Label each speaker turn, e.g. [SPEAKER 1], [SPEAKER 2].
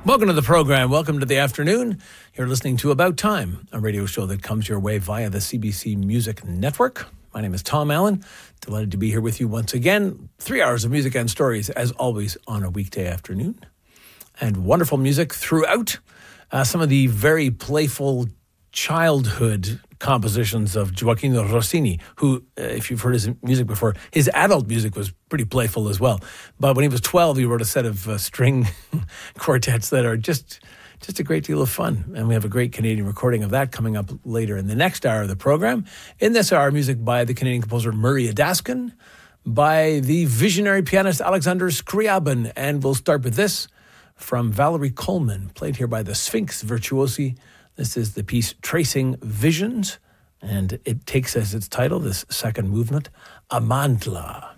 [SPEAKER 1] Welcome to the program. Welcome to the afternoon. You're listening to About Time, a radio show that comes your way via the CBC Music Network. My name is Tom Allen. Delighted to be here with you once again. 3 hours of music and stories, as always, on a weekday afternoon. And wonderful music throughout. Some of the very playful childhood compositions of Gioacchino Rossini, who, if you've heard his music before, his adult music was pretty playful as well. But when he was 12, he wrote a set of string quartets that are just a great deal of fun. And we have a great Canadian recording of that coming up later in the next hour of the program. In this hour, music by the Canadian composer Murray Adaskin, by the visionary pianist Alexander Scriabin. And we'll start with this from Valerie Coleman, played here by the Sphinx Virtuosi. This is the piece Tracing Visions, and it takes as its title, this second movement, Amandla.